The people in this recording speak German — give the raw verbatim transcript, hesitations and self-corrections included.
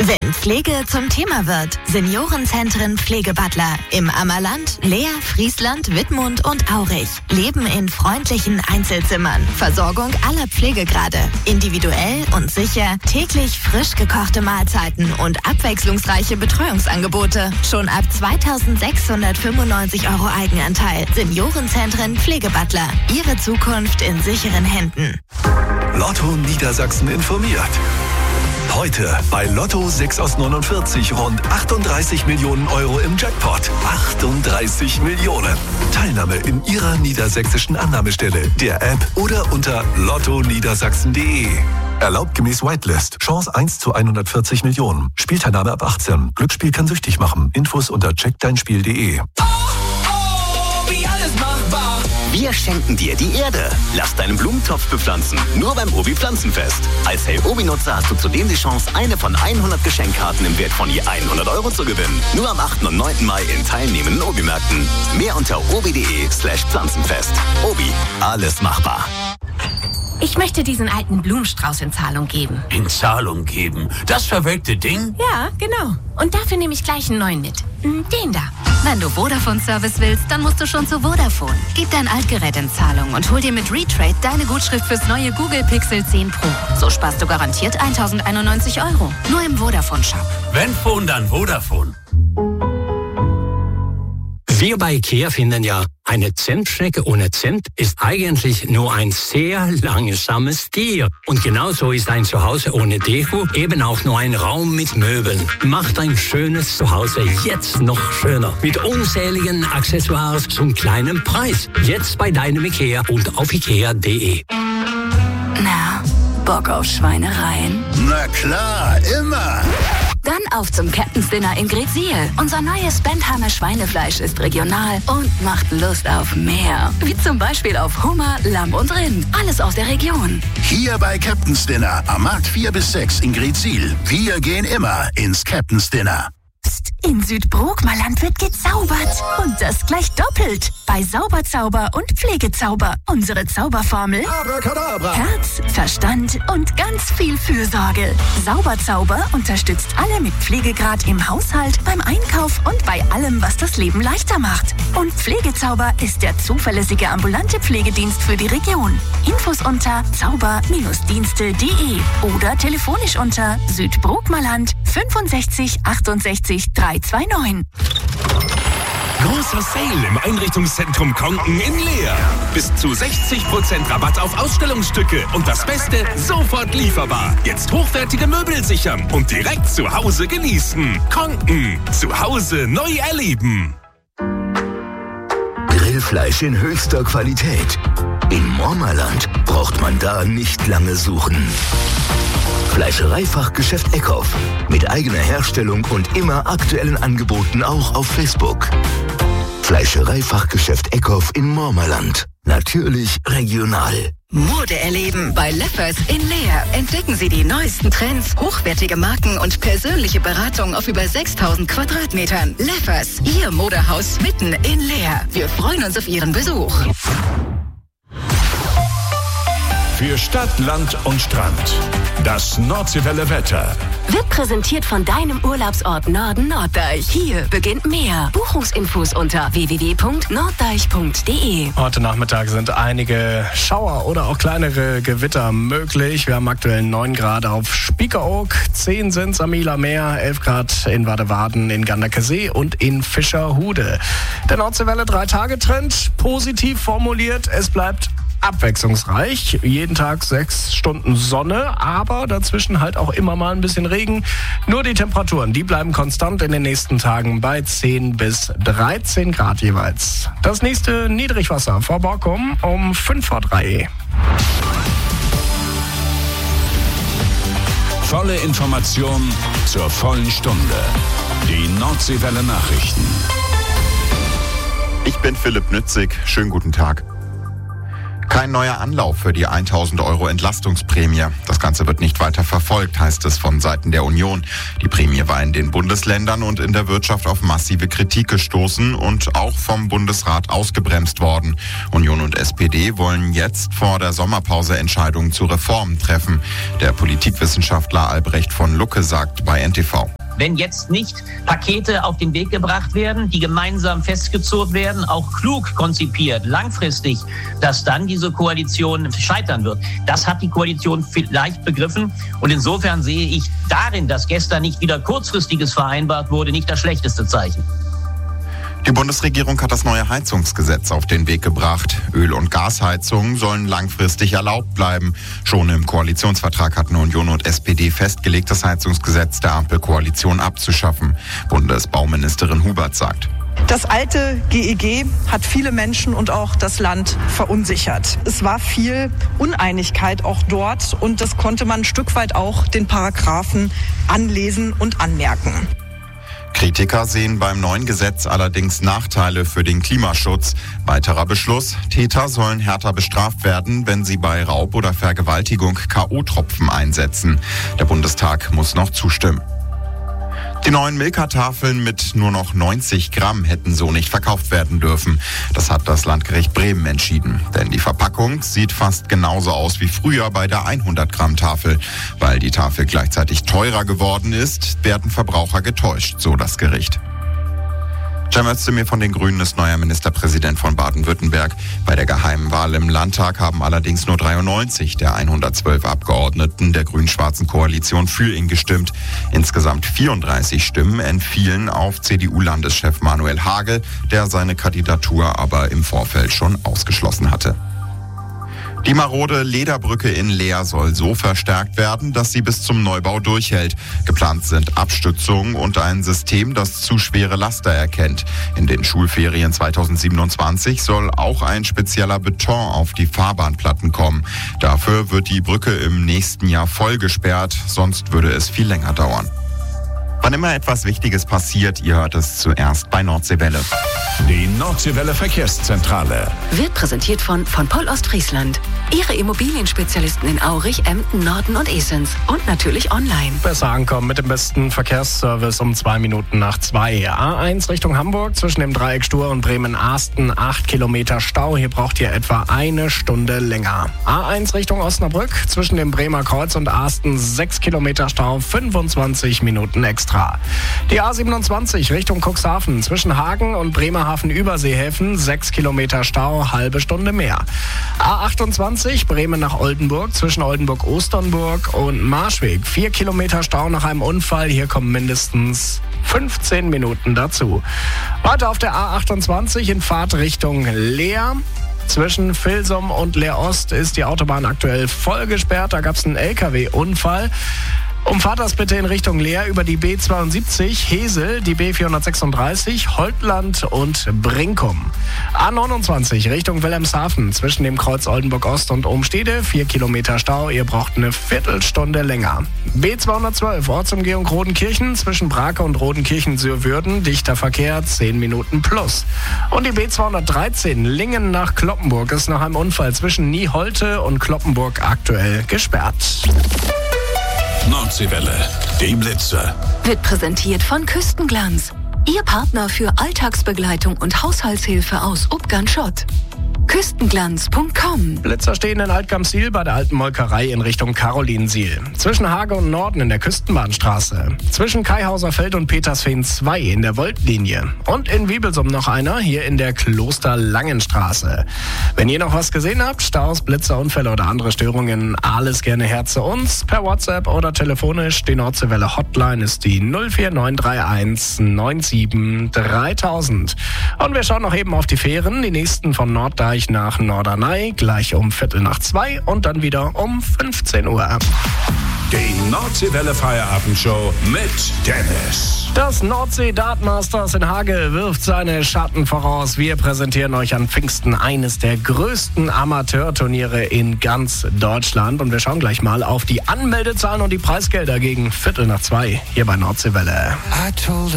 Wenn Pflege zum Thema wird, Seniorenzentren Pflegebutler im Ammerland, Leer, Friesland, Wittmund und Aurich. Leben in freundlichen Einzelzimmern. Versorgung aller Pflegegrade. Individuell und sicher. Täglich frisch gekochte Mahlzeiten und abwechslungsreiche Betreuungsangebote. Schon ab zweitausendsechshundertfünfundneunzig Euro Eigenanteil. Seniorenzentren Pflegebutler. Ihre Zukunft in sicheren Händen. Lotto Niedersachsen informiert. Heute bei Lotto sechs aus neunundvierzig rund achtunddreißig Millionen Euro im Jackpot. achtunddreißig Millionen. Teilnahme in Ihrer niedersächsischen Annahmestelle, der App oder unter lotto niedersachsen punkt de. Erlaubt gemäß Whitelist. Chance eins zu hundertvierzig Millionen. Spielteilnahme ab achtzehn. Glücksspiel kann süchtig machen. Infos unter check dein spiel punkt de. Oh, oh, wie alles machbar. Wir schenken dir die Erde. Lass deinen Blumentopf bepflanzen. Nur beim Obi Pflanzenfest. Als Hey Obi-Nutzer hast du zudem die Chance, eine von hundert Geschenkkarten im Wert von je hundert Euro zu gewinnen. Nur am achten und neunten Mai in teilnehmenden Obi-Märkten. Mehr unter obi.de slash Pflanzenfest. Obi, alles machbar. Ich möchte diesen alten Blumenstrauß in Zahlung geben. In Zahlung geben? Das verwelkte Ding? Ja, genau. Und dafür nehme ich gleich einen neuen mit. Den da. Wenn du Vodafone-Service willst, dann musst du schon zu Vodafone. Gib dein Altgerät in Zahlung und hol dir mit Retrade deine Gutschrift fürs neue Google Pixel zehn Pro. So sparst du garantiert tausendeinundneunzig Euro. Nur im Vodafone-Shop. Wenn Phone, dann Vodafone. Wir bei IKEA finden ja, eine Zentschnecke ohne Zent ist eigentlich nur ein sehr langsames Tier. Und genauso ist ein Zuhause ohne Deko eben auch nur ein Raum mit Möbeln. Macht ein schönes Zuhause jetzt noch schöner. Mit unzähligen Accessoires zum kleinen Preis. Jetzt bei deinem IKEA und auf ikea punkt de. Na, Bock auf Schweinereien? Na klar, immer. Dann auf zum Captain's Dinner in Greetsiel. Unser neues Bentheimer Schweinefleisch ist regional und macht Lust auf mehr. Wie zum Beispiel auf Hummer, Lamm und Rind. Alles aus der Region. Hier bei Captain's Dinner am Markt vier bis sechs in Greetsiel. Wir gehen immer ins Captain's Dinner. Psst, in Südbrookmerland wird gezaubert. Und das gleich doppelt. Bei Sauberzauber und Pflegezauber. Unsere Zauberformel: Abracadabra. Herz, Verstand und ganz viel Fürsorge. Sauberzauber unterstützt alle mit Pflegegrad im Haushalt, beim Einkauf und bei allem, was das Leben leichter macht. Und Pflegezauber ist der zuverlässige ambulante Pflegedienst für die Region. Infos unter zauber Dienste punkt de oder telefonisch unter Südbrookmerland fünfundsechzig achtundsechzig dreihundertneunundzwanzig. Großer Sale im Einrichtungszentrum Konken in Leer. Bis zu sechzig Prozent Rabatt auf Ausstellungsstücke. Und das Beste, sofort lieferbar. Jetzt hochwertige Möbel sichern und direkt zu Hause genießen. Konken, zu Hause neu erleben. Grillfleisch in höchster Qualität. In Mormerland braucht man da nicht lange suchen. Fleischereifachgeschäft Eckhoff. Mit eigener Herstellung und immer aktuellen Angeboten auch auf Facebook. Fleischereifachgeschäft Eckhoff in Mormerland. Natürlich regional. Mode erleben bei Leffers in Leer. Entdecken Sie die neuesten Trends, hochwertige Marken und persönliche Beratung auf über sechstausend Quadratmetern. Leffers, Ihr Modehaus mitten in Leer. Wir freuen uns auf Ihren Besuch. Für Stadt, Land und Strand. Das Nordseewelle Wetter. Wird präsentiert von deinem Urlaubsort Norden Norddeich. Hier beginnt mehr. Buchungsinfos unter w w w punkt norddeich punkt de. Heute Nachmittag sind einige Schauer oder auch kleinere Gewitter möglich. Wir haben aktuell neun Grad auf Spiekeroog, zehn sind am Ieler Meer, elf Grad in Wadewaden, in Ganderkesee und in Fischerhude. Der Nordseewelle drei-Tage-Trend, positiv formuliert, es bleibt abwechslungsreich. Jeden Tag sechs Stunden Sonne, aber dazwischen halt auch immer mal ein bisschen Regen. Nur die Temperaturen, die bleiben konstant in den nächsten Tagen bei zehn bis dreizehn Grad jeweils. Das nächste Niedrigwasser vor Borkum um fünf vor drei. Volle Information zur vollen Stunde. Die Nordseewelle Nachrichten. Ich bin Philipp Nützig. Schönen guten Tag. Kein neuer Anlauf für die tausend Euro Entlastungsprämie. Das Ganze wird nicht weiter verfolgt, heißt es von Seiten der Union. Die Prämie war in den Bundesländern und in der Wirtschaft auf massive Kritik gestoßen und auch vom Bundesrat ausgebremst worden. Union und S P D wollen jetzt vor der Sommerpause Entscheidungen zu Reformen treffen. Der Politikwissenschaftler Albrecht von Lucke sagt bei N T V. Wenn jetzt nicht Pakete auf den Weg gebracht werden, die gemeinsam festgezurrt werden, auch klug konzipiert, langfristig, dass dann diese Koalition scheitern wird. Das hat die Koalition vielleicht begriffen. Und insofern sehe ich darin, dass gestern nicht wieder Kurzfristiges vereinbart wurde, nicht das schlechteste Zeichen. Die Bundesregierung hat das neue Heizungsgesetz auf den Weg gebracht. Öl- und Gasheizungen sollen langfristig erlaubt bleiben. Schon im Koalitionsvertrag hatten Union und S P D festgelegt, das Heizungsgesetz der Ampelkoalition abzuschaffen. Bundesbauministerin Hubert sagt: Das alte G E G hat viele Menschen und auch das Land verunsichert. Es war viel Uneinigkeit auch dort und das konnte man ein Stück weit auch den Paragraphen anlesen und anmerken. Kritiker sehen beim neuen Gesetz allerdings Nachteile für den Klimaschutz. Weiterer Beschluss: Täter sollen härter bestraft werden, wenn sie bei Raub oder Vergewaltigung K O-Tropfen einsetzen. Der Bundestag muss noch zustimmen. Die neuen Milka-Tafeln mit nur noch neunzig Gramm hätten so nicht verkauft werden dürfen. Das hat das Landgericht Bremen entschieden. Denn die Verpackung sieht fast genauso aus wie früher bei der hundert Gramm Tafel. Weil die Tafel gleichzeitig teurer geworden ist, werden Verbraucher getäuscht, so das Gericht. Cem Özdemir von den Grünen ist neuer Ministerpräsident von Baden-Württemberg. Bei der geheimen Wahl im Landtag haben allerdings nur dreiundneunzig der hundertzwölf Abgeordneten der grün-schwarzen Koalition für ihn gestimmt. Insgesamt vierunddreißig Stimmen entfielen auf C D U-Landeschef Manuel Hagel, der seine Kandidatur aber im Vorfeld schon ausgeschlossen hatte. Die marode Lederbrücke in Leer soll so verstärkt werden, dass sie bis zum Neubau durchhält. Geplant sind Abstützungen und ein System, das zu schwere Laster erkennt. In den Schulferien zweitausendsiebenundzwanzig soll auch ein spezieller Beton auf die Fahrbahnplatten kommen. Dafür wird die Brücke im nächsten Jahr voll gesperrt, sonst würde es viel länger dauern. Wann immer etwas Wichtiges passiert, ihr hört es zuerst bei Nordseewelle. Die Nordseewelle Verkehrszentrale wird präsentiert von von Pol Ostfriesland. Ihre Immobilienspezialisten in Aurich, Emden, Norden und Esens. Und natürlich online. Besser ankommen mit dem besten Verkehrsservice um zwei Minuten nach zwei. A eins Richtung Hamburg zwischen dem Dreieck Stur und Bremen-Asten. acht Kilometer Stau. Hier braucht ihr etwa eine Stunde länger. A eins Richtung Osnabrück zwischen dem Bremer Kreuz und Asten. sechs Kilometer Stau. fünfundzwanzig Minuten extra. Die A siebenundzwanzig Richtung Cuxhaven zwischen Hagen und Bremerhaven-Überseehäfen. sechs Kilometer Stau. Halbe Stunde mehr. A achtundzwanzig Bremen nach Oldenburg zwischen Oldenburg-Osternburg und Marschweg. vier Kilometer Stau nach einem Unfall. Hier kommen mindestens fünfzehn Minuten dazu. Weiter auf der A achtundzwanzig in Fahrtrichtung Leer. Zwischen Vilsum und Leer-Ost ist die Autobahn aktuell voll gesperrt. Da gab es einen L K W-Unfall. Umfahrt das bitte in Richtung Leer über die B zweiundsiebzig, Hesel, die B vierhundertsechsunddreißig, Holtland und Brinkum. A neunundzwanzig Richtung Wilhelmshaven zwischen dem Kreuz Oldenburg-Ost und Ohmstede, vier Kilometer Stau, ihr braucht eine Viertelstunde länger. B zweihundertzwölf Ortsumgehung Rodenkirchen zwischen Brake und Rodenkirchen-Sürwürden, dichter Verkehr, zehn Minuten plus. Und die B zweihundertdreizehn Lingen nach Kloppenburg ist nach einem Unfall zwischen Nieholte und Kloppenburg aktuell gesperrt. Nordseewelle, die Blitze. Wird präsentiert von Küstenglanz. Ihr Partner für Alltagsbegleitung und Haushaltshilfe aus Ubgan-Schott. Küstenglanz Punkt com. Blitzer stehen in Altgamsiel bei der alten Molkerei in Richtung Karolinsiel. Zwischen Hage und Norden in der Küstenbahnstraße. Zwischen Kaihauser Feld und Petersfehn zwei in der Voltlinie. Und in Wiebelsum noch einer, hier in der Klosterlangenstraße. Wenn ihr noch was gesehen habt, Staus, Blitzer, Unfälle oder andere Störungen, alles gerne her zu uns. Per WhatsApp oder telefonisch. Die Nordseewelle Hotline ist die null vier neun drei eins neun sieben dreitausend. Und wir schauen noch eben auf die Fähren. Die nächsten von Norddeich nach Norderney, gleich um Viertel nach zwei und dann wieder um fünfzehn Uhr. Die Nordseewelle Feierabendshow mit Dennis. Das Nordsee Dart Masters in Hage wirft seine Schatten voraus. Wir präsentieren euch an Pfingsten eines der größten Amateurturniere in ganz Deutschland. Und wir schauen gleich mal auf die Anmeldezahlen und die Preisgelder gegen Viertel nach zwei hier bei Nordseewelle.